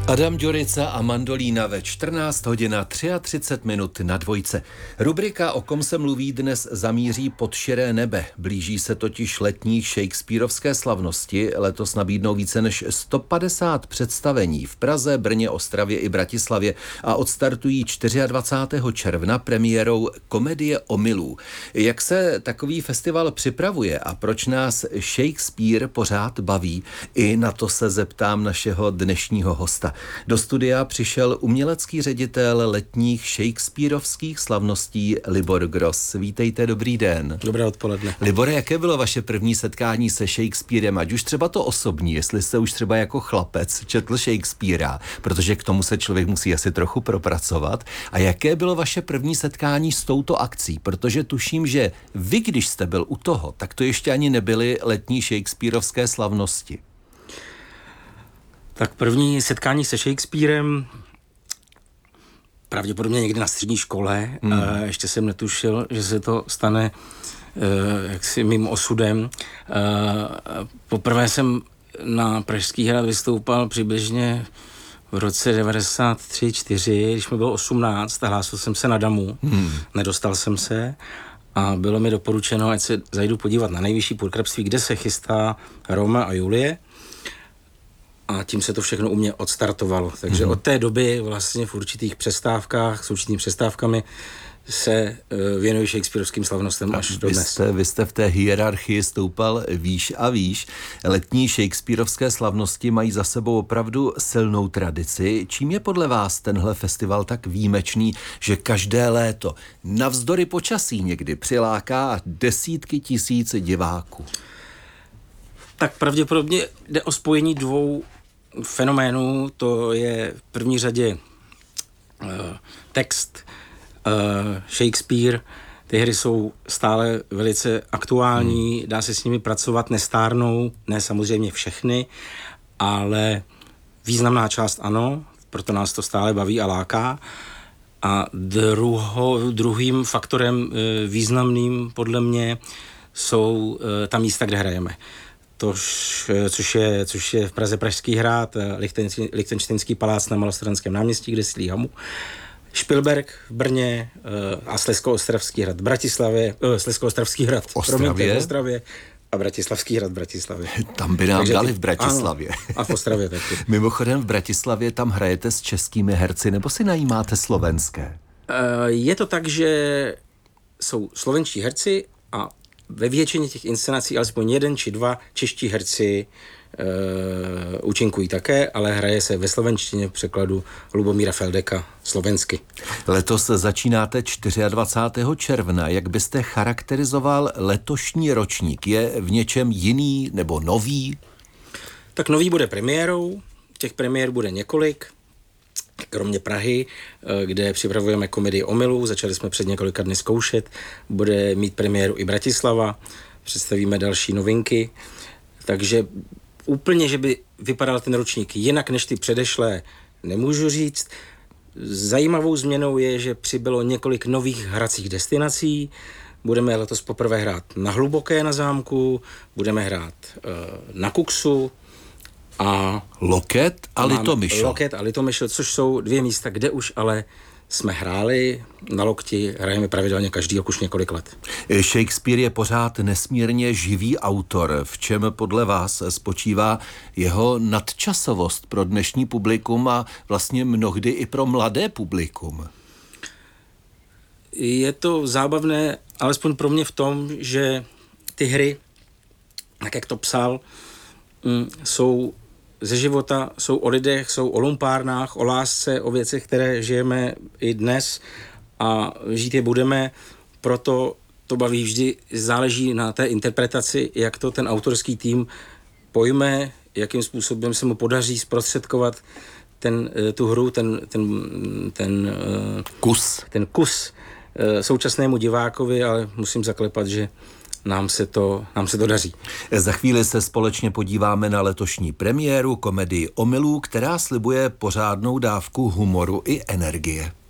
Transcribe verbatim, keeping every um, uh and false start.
Adam Ďurica a mandolína ve čtrnáct hodin a třicet tři minut na dvojce. Rubrika O kom se mluví dnes zamíří pod širé nebe. Blíží se totiž letní shakespearovské slavnosti. Letos nabídnou více než sto padesát představení v Praze, Brně, Ostravě i Bratislavě a odstartují dvacátého čtvrtého června premiérou Komedie omylů. Jak se takový festival připravuje a proč nás Shakespeare pořád baví? I na to se zeptám našeho dnešního hosta. Do studia přišel umělecký ředitel letních shakespearovských slavností Libor Gross. Vítejte, dobrý den. Dobré odpoledne. Libore, jaké bylo vaše první setkání se Shakespearem, ať už třeba to osobní, jestli jste už třeba jako chlapec četl Shakespearea, protože k tomu se člověk musí asi trochu propracovat. A jaké bylo vaše první setkání s touto akcí? Protože tuším, že vy, když jste byl u toho, tak to ještě ani nebyly letní shakespearovské slavnosti. Tak první setkání se Shakespearem pravděpodobně někdy na střední škole. Hmm. A ještě jsem netušil, že se to stane uh, jaksi mým osudem. Uh, poprvé jsem na Pražský hrad vystoupal přibližně v roce devadesát tři čtyři, když mi bylo osmnáct a hlásil jsem se na damu. Hmm. Nedostal jsem se a bylo mi doporučeno, ať se zajdu podívat na nejvyšší purkrabství, kde se chystá Romeo a Julie. A tím se to všechno u mě odstartovalo. Takže mm-hmm. od té doby vlastně v určitých přestávkách, s určitými přestávkami se uh, věnuji shakespearovským slavnostem až do dnes. Jste, vy jste v té hierarchii stoupal výš a výš. Letní shakespearovské slavnosti mají za sebou opravdu silnou tradici. Čím je podle vás tenhle festival tak výjimečný, že každé léto navzdory počasí někdy přiláká desítky tisíc diváků? Tak pravděpodobně jde o spojení dvou fenoménů. To je v první řadě uh, text uh, Shakespeare. Ty hry jsou stále velice aktuální, hmm. dá se s nimi pracovat, nestárnou, ne samozřejmě všechny, ale významná část ano, proto nás to stále baví a láká. A druho, druhým faktorem uh, významným podle mě jsou uh, ta místa, kde hrajeme. Tož, což, je, což je v Praze Pražský hrad, Lichtenštejnský palác na Malostranském náměstí, kde sídlí Hamu, Špilberk v Brně a Slezsko-Ostravský hrad v Bratislavě, Slezsko-Ostravský hrad v Ostravě. v Ostravě a Bratislavský hrad v Bratislavě. Tam by nám Takže dali v Bratislavě. Ano, a v Ostravě taky. Mimochodem v Bratislavě tam hrajete s českými herci, nebo si najímáte slovenské? Je to tak, že jsou slovenští herci a ve většině těch inscenací alespoň jeden či dva čeští herci e, účinkují také, ale hraje se ve slovenštině v překladu Lubomíra Feldeka slovensky. Letos začínáte dvacátého čtvrtého června. Jak byste charakterizoval letošní ročník? Je v něčem jiný nebo nový? Tak nový bude premiérou. Těch premiér bude několik. Kromě Prahy, kde připravujeme komedii omylů, začali jsme před několika dny zkoušet, bude mít premiéru i Bratislava, představíme další novinky, takže úplně, že by vypadal ten ročník jinak než ty předešlé, nemůžu říct. Zajímavou změnou je, že přibylo několik nových hracích destinací, budeme letos poprvé hrát na Hluboké na zámku, budeme hrát uh, na Kuxu, a Loket a Litomyšl. Loket a Litomyšl, což jsou dvě místa, kde už ale jsme hráli. Na Lokti hrajeme pravidelně každý rok už několik let. Shakespeare je pořád nesmírně živý autor. V čem podle vás spočívá jeho nadčasovost pro dnešní publikum a vlastně mnohdy i pro mladé publikum? Je to zábavné, alespoň pro mě v tom, že ty hry, tak jak to psal, jsou ze života, jsou o lidech, jsou o lumpárnách, o lásce, o věcech, které žijeme i dnes a žít je budeme, proto to baví vždy, záleží na té interpretaci, jak to ten autorský tým pojme, jakým způsobem se mu podaří zprostředkovat ten, tu hru, ten, ten, ten kus, ten kus současnému divákovi, ale musím zaklepat, že Nám se, to, nám se to daří. Za chvíli se společně podíváme na letošní premiéru komedii omylů, která slibuje pořádnou dávku humoru i energie.